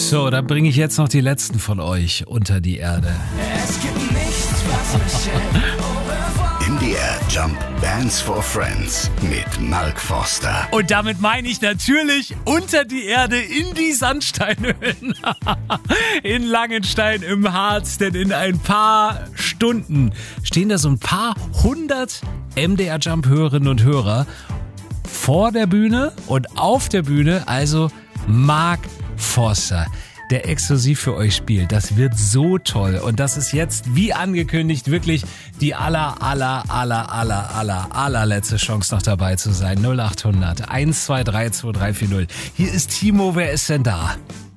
So, dann bringe ich jetzt noch die letzten von euch unter die Erde. Es gibt nichts, was mich hält. MDR Jump Bands for Friends mit Mark Forster. Und damit meine ich natürlich unter die Erde in die Sandsteinhöhlen in Langenstein im Harz. Denn in ein paar Stunden stehen da so ein paar hundert MDR Jump Hörerinnen und Hörer vor der Bühne und auf der Bühne. Also Mark Forster, der exklusiv für euch spielt. Das wird so toll. Und das ist jetzt, wie angekündigt, wirklich die allerletzte Chance noch dabei zu sein. 0800 123 2340. Hier ist Timo. Wer ist denn da?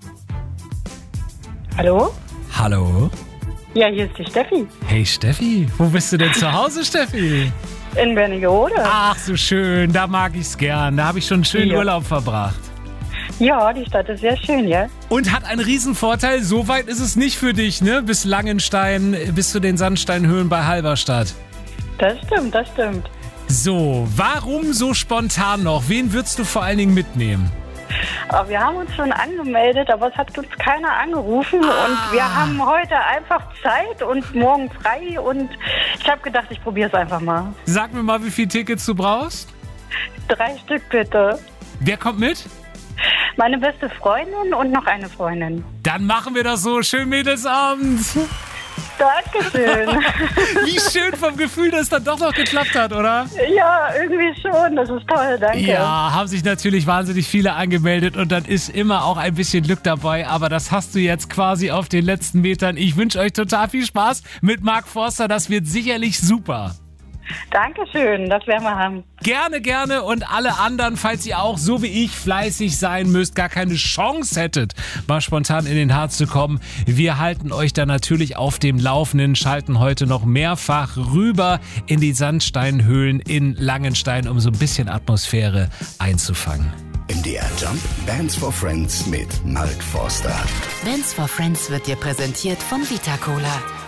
Hallo? Hallo? Ja, hier ist die Steffi. Hey Steffi, wo bist du denn zu Hause, Steffi? In Wernigerode. Ach, so schön. Da mag ich's gern. Da habe ich schon einen schönen Urlaub verbracht. Ja, die Stadt ist sehr schön, ja. Und hat einen Riesenvorteil, so weit ist es nicht für dich, ne? Bis Langenstein, bis zu den Sandsteinhöhlen bei Halberstadt. Das stimmt, das stimmt. So, warum so spontan noch? Wen würdest du vor allen Dingen mitnehmen? Aber wir haben uns schon angemeldet, aber es hat uns keiner angerufen und wir haben heute einfach Zeit und morgen frei und ich habe gedacht, ich probiere es einfach mal. Sag mir mal, wie viele Tickets du brauchst? 3 Stück bitte. Wer kommt mit? Meine beste Freundin und noch eine Freundin. Dann machen wir das so. Schönen Mädelsabend. Dankeschön. Wie schön vom Gefühl, dass es dann doch noch geklappt hat, oder? Ja, irgendwie schon. Das ist toll, danke. Ja, haben sich natürlich wahnsinnig viele angemeldet und dann ist immer auch ein bisschen Glück dabei. Aber das hast du jetzt quasi auf den letzten Metern. Ich wünsche euch total viel Spaß mit Mark Forster. Das wird sicherlich super. Dankeschön, das werden wir haben. Gerne und alle anderen, falls ihr auch so wie ich fleißig sein müsst, gar keine Chance hättet, mal spontan in den Harz zu kommen. Wir halten euch da natürlich auf dem Laufenden, schalten heute noch mehrfach rüber in die Sandsteinhöhlen in Langenstein, um so ein bisschen Atmosphäre einzufangen. MDR Jump Bands for Friends mit Mark Forster. Bands for Friends wird dir präsentiert von Vita Cola.